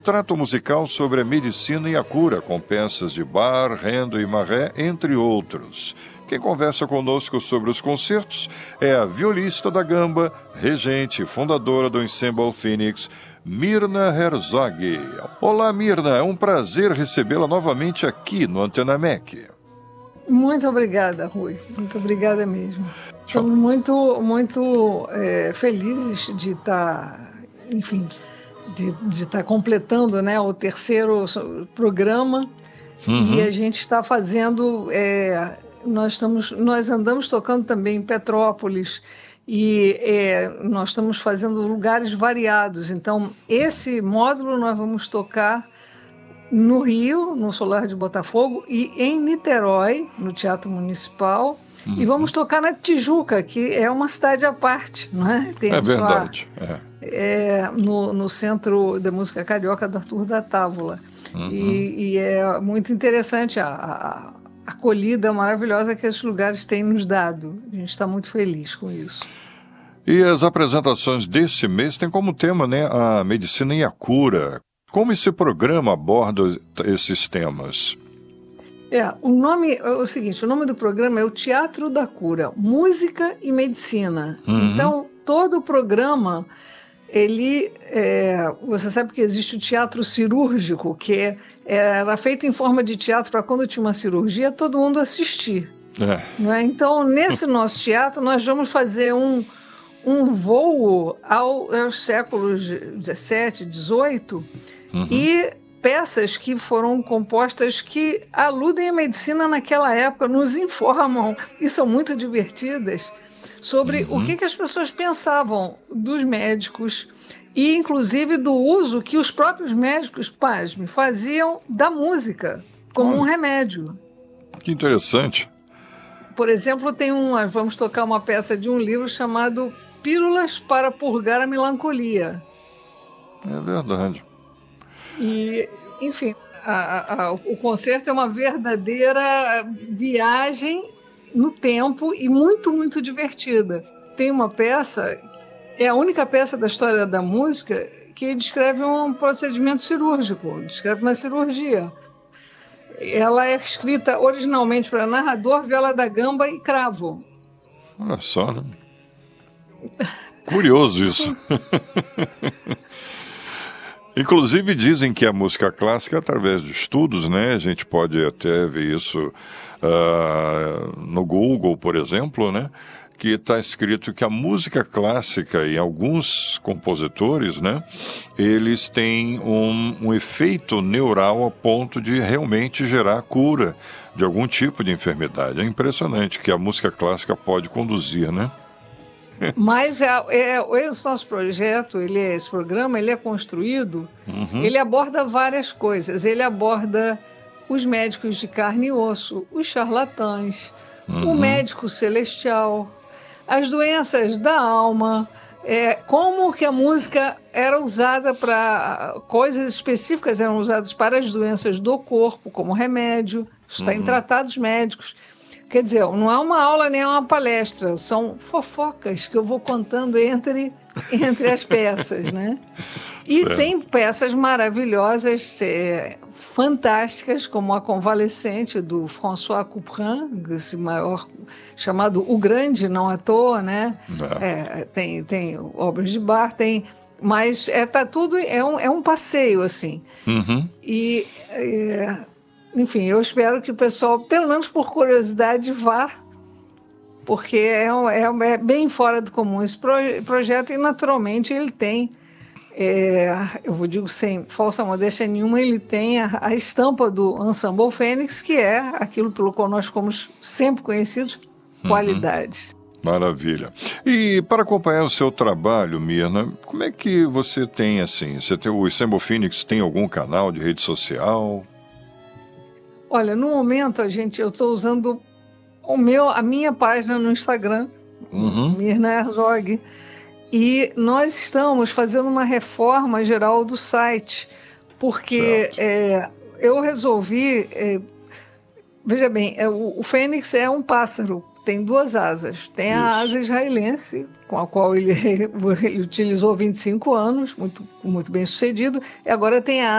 Trato musical sobre a medicina e a cura, com peças de Bach, Handel e Marré, entre outros. Quem conversa conosco sobre os concertos é a violista da gamba, regente e fundadora do Ensemble Phoenix, Mirna Herzog. Olá, Mirna, é um prazer recebê-la novamente aqui no Antena MEC. Muito obrigada, Rui. Muito obrigada mesmo. Estamos muito felizes de estar, enfim, de estar completando, né, o terceiro programa. E a gente está fazendo, nós andamos tocando também em Petrópolis e nós estamos fazendo lugares variados. Então, esse módulo nós vamos tocar no Rio, no Solar de Botafogo, e em Niterói, no Teatro Municipal. E vamos tocar na Tijuca, que é uma cidade à parte, não é? Tem verdade. No Centro de Música Carioca do Arthur da Távola. E é muito interessante a acolhida maravilhosa que esses lugares têm nos dado. A gente está muito feliz com isso. E as apresentações deste mês têm como tema, né, a medicina e a cura. Como esse programa aborda esses temas? O nome é o seguinte, o nome do programa é o Teatro da Cura, Música e Medicina. Então, todo o programa, você sabe que existe o teatro cirúrgico, que era feito em forma de teatro para quando tinha uma cirurgia, todo mundo assistir. Não é? Então, nesse nosso teatro, nós vamos fazer um voo aos séculos XVII, XVIII, e peças que foram compostas que aludem à medicina naquela época, nos informam, e são muito divertidas, sobre o que as pessoas pensavam dos médicos e, inclusive, do uso que os próprios médicos, pasme, faziam da música como um remédio. Que interessante. Por exemplo, vamos tocar uma peça de um livro chamado Pílulas para Purgar a Melancolia. É verdade. E, enfim, o concerto é uma verdadeira viagem no tempo e muito, muito divertida. Tem uma peça, é a única peça da história da música que descreve um procedimento cirúrgico, descreve uma cirurgia. Ela é escrita originalmente para narrador, viola da gamba e cravo. Olha só, né? Curioso isso. Inclusive dizem que a música clássica, através de estudos, né, a gente pode até ver isso no Google, por exemplo, né, que está escrito que a música clássica e alguns compositores, né, eles têm um efeito neural a ponto de realmente gerar cura de algum tipo de enfermidade. É impressionante que a música clássica pode conduzir, né? Mas esse nosso projeto, esse programa, ele é construído, ele aborda várias coisas. Ele aborda os médicos de carne e osso, os charlatães, o médico celestial, as doenças da alma, como que a música era usada para coisas específicas, eram usadas para as doenças do corpo, como remédio, isso está em tratados médicos. Quer dizer, não é uma aula nem é uma palestra, são fofocas que eu vou contando entre as peças, né? E tem peças maravilhosas, fantásticas, como A Convalescente, do François Couperin, esse maior, chamado O Grande, não à toa, né? Tem obras de Bach, mas tá tudo, é um passeio, assim. E... enfim, eu espero que o pessoal, pelo menos por curiosidade, vá, porque é bem fora do comum esse projeto e, naturalmente, ele tem, eu vou dizer sem falsa modéstia nenhuma, ele tem a estampa do Ensemble Phoenix, que é aquilo pelo qual nós fomos sempre conhecidos, qualidade. Maravilha. E para acompanhar o seu trabalho, Mirna, como é que você tem, assim, o Ensemble Phoenix tem algum canal de rede social? Olha, no momento eu estou usando a minha página no Instagram, Mirna Herzog, e nós estamos fazendo uma reforma geral do site, porque eu resolvi, veja bem, o Fênix é um pássaro, tem duas asas, tem a asa israelense, com a qual ele utilizou 25 anos, muito, muito bem sucedido, e agora tem a